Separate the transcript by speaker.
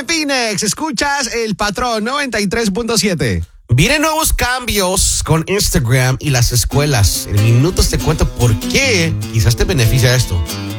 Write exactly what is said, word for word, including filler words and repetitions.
Speaker 1: en Phoenix. Escuchas El Patrón noventa y tres punto siete.
Speaker 2: Vienen nuevos cambios con Instagram y las escuelas. En minutos te cuento por qué quizás te beneficia esto.